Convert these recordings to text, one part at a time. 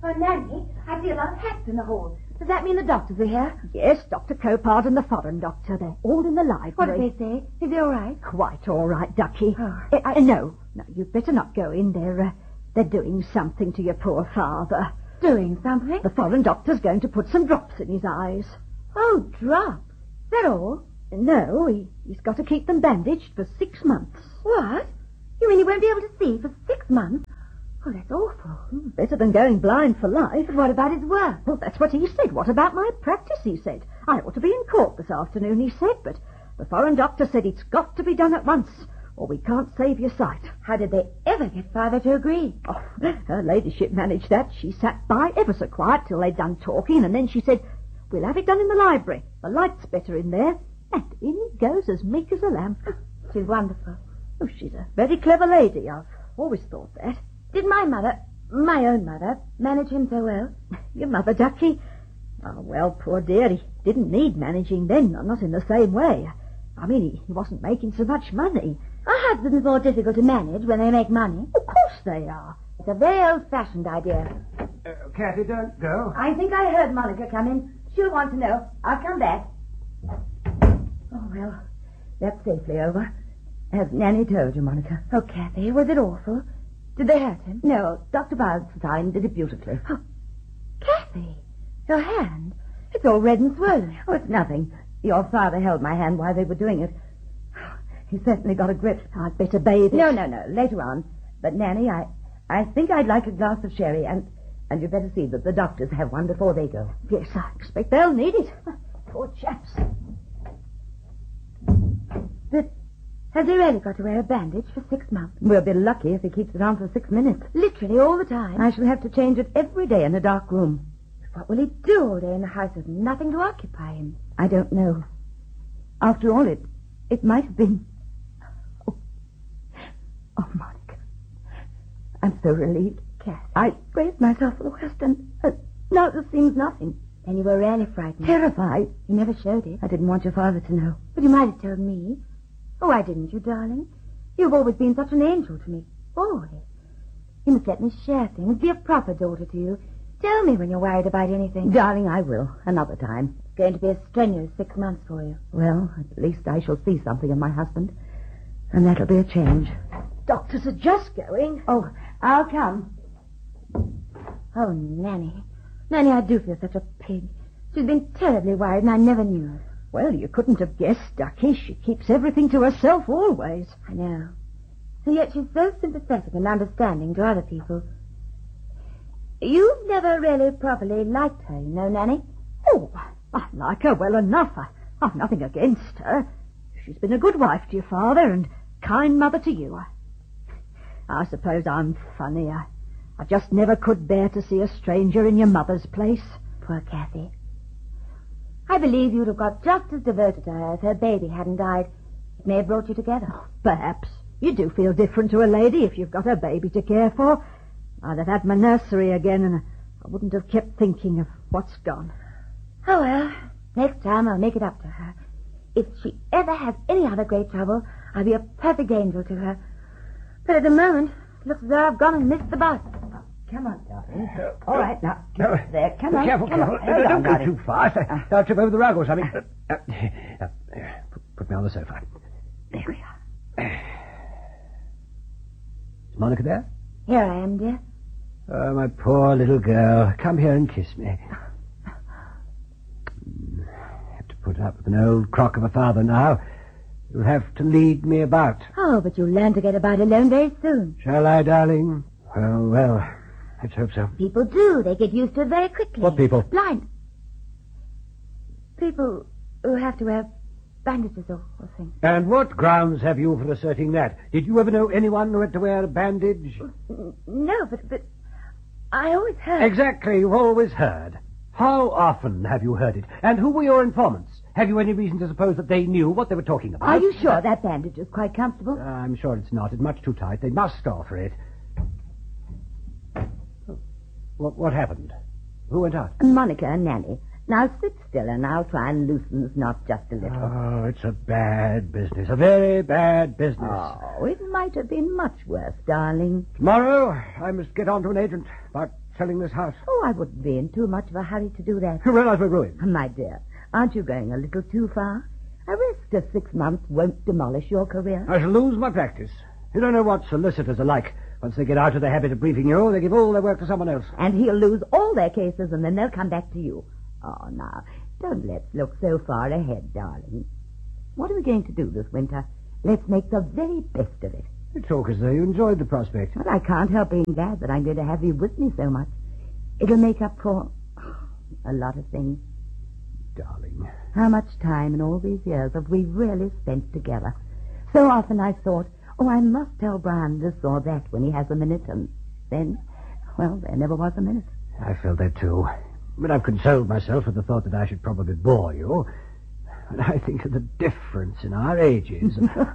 Oh, Nanny, I see a lot of hats in the hall. Does that mean the doctors are here? Yes, Dr. Copard and the foreign doctor. They're all in the library. What did they say? Is he all right? Quite all right, Ducky. Oh, No, you'd better not go in. They're doing something to your poor father. Doing something? The foreign doctor's going to put some drops in his eyes. Oh, drops. Is that all? No, he's got to keep them bandaged for 6 months. What? You mean he won't be able to see for 6 months? Oh, that's awful. Better than going blind for life. But what about his work? Well, that's what he said. What about my practice, he said. I ought to be in court this afternoon, he said, but the foreign doctor said it's got to be done at once, or we can't save your sight. How did they ever get Father to agree? Oh, her ladyship managed that. She sat by ever so quiet till they'd done talking, and then she said, we'll have it done in the library. The light's better in there. And in he goes as meek as a lamb. She's wonderful. Oh, she's a very clever lady. I've always thought that. Did my own mother, manage him so well? Your mother, Ducky? Oh, well, poor dear, he didn't need managing then, not in the same way. I mean, he wasn't making so much money. A husband's more difficult to manage when they make money. Of course they are. It's a very old-fashioned idea. Kathy, don't go. I think I heard Monica come in. She'll want to know. I'll come back. Oh, well, that's safely over. Has Nanny told you, Monica? Oh, Kathy, was it awful? Did they hurt him? No, Dr. Ballantyne did it beautifully. Oh, Kathy, your hand. It's all red and swollen. Oh, it's nothing. Your father held my hand while they were doing it. He certainly got a grip. I'd better bathe it. No, later on. But, Nanny, I think I'd like a glass of sherry, and you'd better see that the doctors have one before they go. Yes, I expect they'll need it. Poor chaps. But has he really got to wear a bandage for 6 months? We'll be lucky if he keeps it on for 6 minutes. Literally all the time? I shall have to change it every day in a dark room. What will he do all day in the house with nothing to occupy him? I don't know. After all, it might have been... Oh, Monica. I'm so relieved. Kathy. I braced myself for the worst, and now this seems nothing. Then you were really frightened. Terrified. You never showed it. I didn't want your father to know. But you might have told me. Oh, why didn't you, darling? You've always been such an angel to me. Always. You must let me share things. Be a proper daughter to you. Tell me when you're worried about anything. Darling, I will. Another time. It's going to be a strenuous 6 months for you. Well, at least I shall see something of my husband. And that'll be a change. Doctors are just going. Oh, I'll come. Oh, Nanny. Nanny, I do feel such a pig. She's been terribly worried, and I never knew it. Well, you couldn't have guessed, Ducky. She keeps everything to herself always. I know. And yet she's so sympathetic and understanding to other people. You've never really properly liked her, you know, Nanny. Oh, I like her well enough. I've nothing against her. She's been a good wife to your father and kind mother to you. I suppose I'm funny. I just never could bear to see a stranger in your mother's place. Poor Kathy. I believe you'd have got just as devoted to her if her baby hadn't died. It may have brought you together. Perhaps. You do feel different to a lady if you've got a baby to care for. I'd have had my nursery again, and I wouldn't have kept thinking of what's gone. Oh, well, next time I'll make it up to her. If she ever has any other great trouble, I'll be a perfect angel to her. But at the moment, it looks as though I've gone and missed the bus. Come on, darling. All right, now, get there. Come on. Careful, come careful. on. No, don't go darling. too fast. I'll trip over the rug or something. Put me on the sofa. There we are. Is Monica there? Here I am, dear. Oh, my poor little girl. Come here and kiss me. Have to put up with an old crock of a father now. You'll have to lead me about. Oh, but you'll learn to get about alone very soon. Shall I, darling? Well, let's hope so. People do. They get used to it very quickly. What people? Blind. People who have to wear bandages or things. And what grounds have you for asserting that? Did you ever know anyone who had to wear a bandage? No, but I always heard... Exactly, you've always heard. How often have you heard it? And who were your informants? Have you any reason to suppose that they knew what they were talking about? Are you sure that bandage is quite comfortable? I'm sure it's not. It's much too tight. They must alter it. What happened? Who went out? Monica and Nanny. Now sit still and I'll try and loosen this knot just a little. Oh, it's a bad business. A very bad business. Oh, it might have been much worse, darling. Tomorrow, I must get on to an agent about selling this house. Oh, I wouldn't be in too much of a hurry to do that. You realize we're ruined. My dear, aren't you going a little too far? A rest of 6 months won't demolish your career. I shall lose my practice. You don't know what solicitors are like. Once they get out of the habit of briefing you, they give all their work to someone else. And he'll lose all their cases and then they'll come back to you. Oh, now, don't let's look so far ahead, darling. What are we going to do this winter? Let's make the very best of it. You talk as though you enjoyed the prospect. Well, I can't help being glad that I'm going to have you with me so much. It'll make up for a lot of things. Darling. How much time in all these years have we really spent together? So often I thought, oh, I must tell Brian this or that when he has a minute, and then, well, there never was a minute. I felt that too. But I've consoled myself with the thought that I should probably bore you. And I think of the difference in our ages.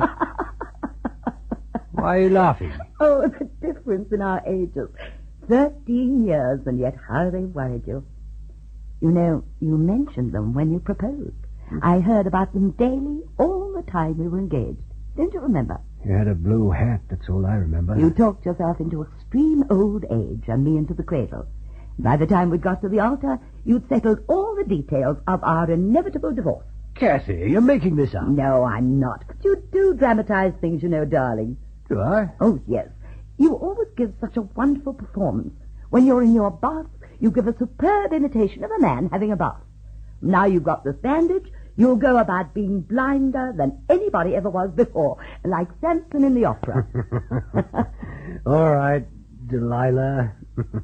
Why are you laughing? Oh, the difference in our ages. 13 years, and yet how they worried you. You know, you mentioned them when you proposed. I heard about them daily, all the time we were engaged. Don't you remember? You had a blue hat, that's all I remember. You talked yourself into extreme old age and me into the cradle. By the time we got to the altar, you'd settled all the details of our inevitable divorce. Kathy, you're making this up. No, I'm not. But you do dramatize things, you know, darling. Do I? Oh, yes. You always give such a wonderful performance. When you're in your bath, you give a superb imitation of a man having a bath. Now you've got this bandage, you'll go about being blinder than anybody ever was before, like Samson in the opera. All right, Delilah.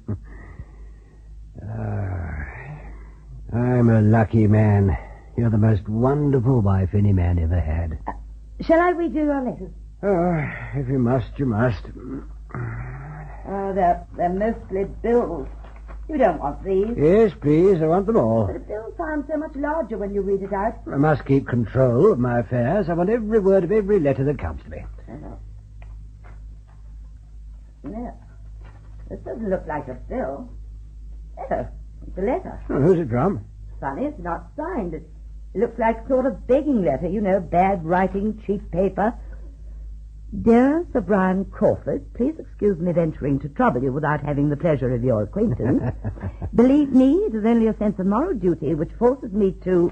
I'm a lucky man. You're the most wonderful wife any man ever had. Shall I read you your letters? Oh, if you must, you must. Oh, they're mostly bills. You don't want these. Yes, please, I want them all. But a bill sounds so much larger when you read it out. I must keep control of my affairs. I want every word of every letter that comes to me. No. This doesn't look like a bill. Oh, it's a letter. Oh, who's it from? Funny, it's not signed. It looks like a sort of begging letter, you know, bad writing, cheap paper. Dear Sir Brian Crawford, please excuse me venturing to trouble you without having the pleasure of your acquaintance. Believe me, it is only a sense of moral duty which forces me to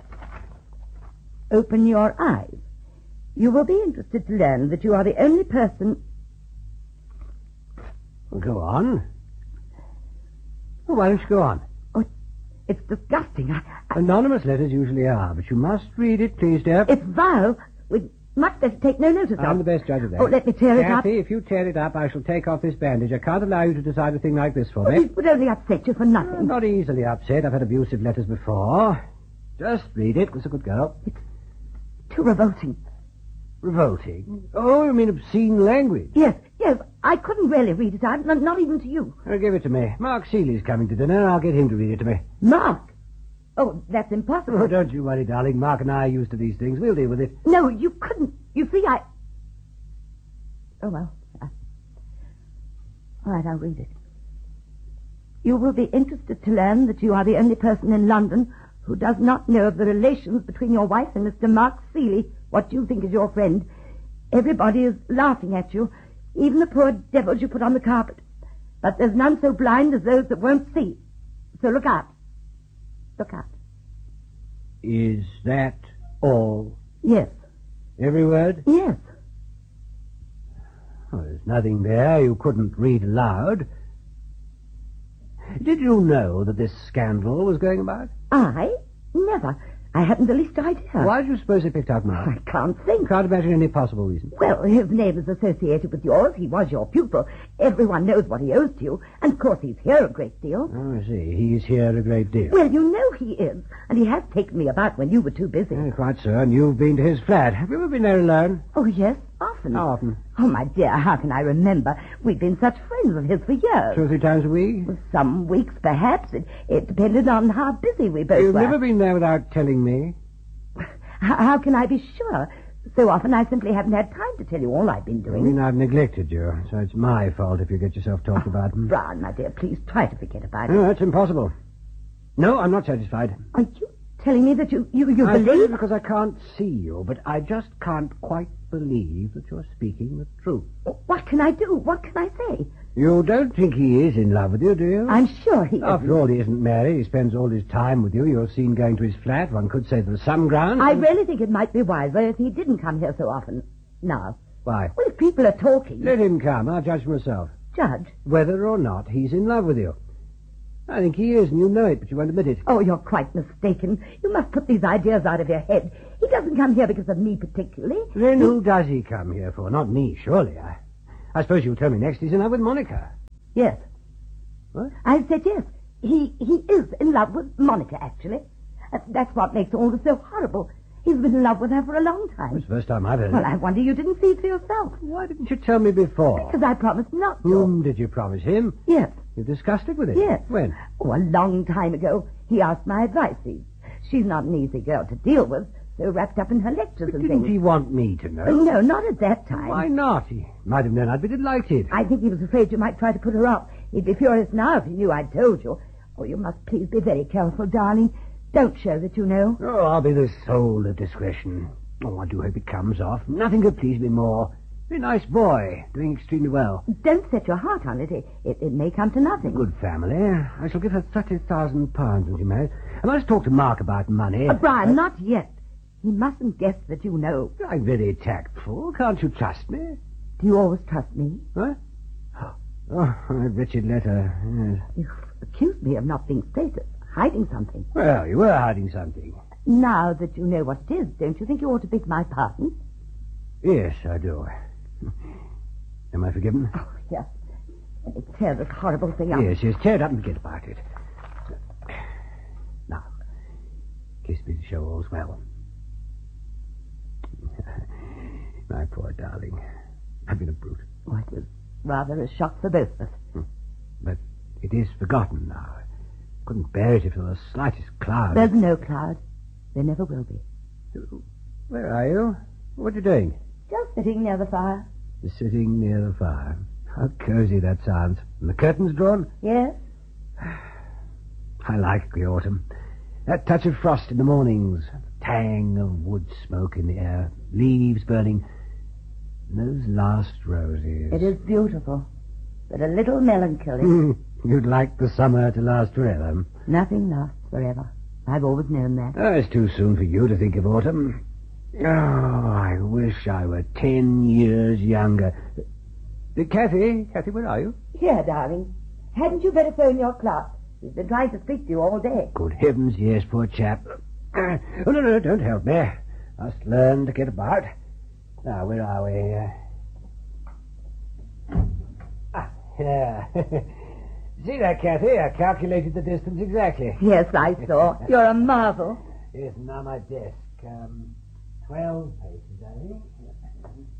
open your eyes. You will be interested to learn that you are the only person... Well, go on. Well, why don't you go on? Oh, it's disgusting. Anonymous letters usually are, but you must read it, please, dear. It's vile. We must better take no notice of it. I'm the best judge of that. Oh, let me tear it up. Kathy, if you tear it up, I shall take off this bandage. I can't allow you to decide a thing like this for me. It would only upset you for nothing. I'm not easily upset. I've had abusive letters before. Just read it. It's a good girl. It's too revolting. Revolting? Oh, you mean obscene language? Yes. I couldn't really read it out, not even to you. Give it to me. Mark Seeley's coming to dinner. I'll get him to read it to me. Mark? Oh, that's impossible. Oh, don't you worry, darling. Mark and I are used to these things. We'll deal with it. No, you couldn't. You see, Oh, well. All right, I'll read it. You will be interested to learn that you are the only person in London who does not know of the relations between your wife and Mr. Mark Seeley, what you think is your friend. Everybody is laughing at you, even the poor devils you put on the carpet. But there's none so blind as those that won't see. So look out. Look out. Is that all? Yes. Every word? Yes. Well, there's nothing there you couldn't read aloud. Did you know that this scandal was going about? I? Never. I hadn't the least idea. Why do you suppose they picked out Mark? I can't think. Can't imagine any possible reason. Well, his name is associated with yours. He was your pupil. Everyone knows what he owes to you. And, of course, he's here a great deal. Oh, I see. He's here a great deal. Well, you know he is. And he has taken me about when you were too busy. Quite so. And you've been to his flat. Have you ever been there alone? Oh, yes. Often. How often? Oh, my dear, how can I remember? We've been such friends of his for years. 2 or 3 times a week? Some weeks, perhaps. It depended on how busy we both were. You've never been there without telling me? How can I be sure? So often I simply haven't had time to tell you all I've been doing. I mean, I've neglected you, so it's my fault if you get yourself talked about. Brian, my dear, please try to forget about it. No, that's impossible. No, I'm not satisfied. Are you telling me that you I believe? because I can't see you, but I just can't quite believe that you're speaking the truth. What can I do? What can I say? You don't think he is in love with you, do you? I'm sure he After isn't. all, he isn't married. He spends all his time with you. You're seen going to his flat. One could say there are some grounds. I really think it might be wiser if he didn't come here so often. Now, Why? well, if people are talking... Let him come. I'll judge for myself. Judge? Whether or not he's in love with you. I think he is, and you know it, but you won't admit it. Oh, you're quite mistaken. You must put these ideas out of your head. He doesn't come here because of me particularly. Then who does he come here for? Not me, surely. I suppose you'll tell me next he's in love with Monica. Yes. What? I said yes. He is in love with Monica, actually. That's what makes all this so horrible. He's been in love with her for a long time. It's the first time I've heard Well, it. I wonder you didn't see it for yourself. Why didn't you tell me before? Because I promised not to. Whom did you promise? Him? Yes. You discussed it with him? Yes. When? Oh, a long time ago. He asked my advice. She's not an easy girl to deal with, so wrapped up in her lectures and Didn't things. he want me to know? No, not at that time. Why not? He might have known I'd be delighted. I think he was afraid you might try to put her off. He'd be furious now if he knew I'd told you. Oh, you must please be very careful, darling. Don't show that you know. Oh, I'll be the soul of discretion. Oh, I do hope it comes off. Nothing could please me more. He's a nice boy, doing extremely well. Don't set your heart on it. It may come to nothing. Good family. I shall give her £30,000 when she marries. I must talk to Mark about money. Brian, not yet. He mustn't guess that you know. I'm very tactful. Can't you trust me? Do you always trust me? What? Oh, that wretched letter. Yes. You accuse me of not being straight, hiding something. Well, you were hiding something. Now that you know what it is, don't you think you ought to beg my pardon? Yes, I do. Am I forgiven? Oh, yes. Let me tear this horrible thing up. Yes, tear it up and forget about it. Now, kiss me to show all's well. My poor darling. I've been a brute. Oh, it was rather a shock for both of us. But it is forgotten now. I couldn't bear it if there was the slightest cloud. There's no cloud. There never will be. Where are you? What are you doing? Just sitting near the fire. Sitting near the fire. How cozy that sounds. And the curtains drawn? Yes? I like the autumn. That touch of frost in the mornings, the tang of wood smoke in the air, leaves burning, and those last roses. It is beautiful, but a little melancholy. You'd like the summer to last forever. Nothing lasts forever. I've always known that. Oh, it's too soon for you to think of autumn. Oh, I wish I were 10 years younger. Kathy, where are you? Here, darling. Hadn't you better phone your clerk? He's been trying to speak to you all day. Good heavens, yes, poor chap. Oh, no, don't help me. Must learn to get about. Now, where are we? Yeah. See that, Kathy? I calculated the distance exactly. Yes, I saw. You're a marvel. Yes, now my desk. 12 paces, I think.